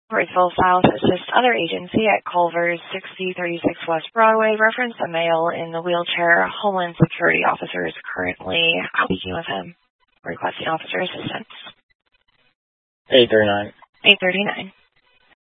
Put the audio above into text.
Wrightsville South Assist Other Agency at Culver's 6036 West Broadway referenced a male in the wheelchair. Homeland Security officer is currently speaking with him, requesting officer assistance. 839. 839.